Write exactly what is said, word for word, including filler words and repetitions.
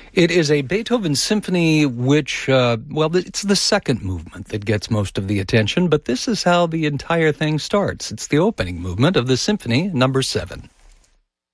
It is a Beethoven symphony which, uh, well, it's the second movement that gets most of the attention, but this is how the entire thing starts. It's the opening movement of the symphony, number seven.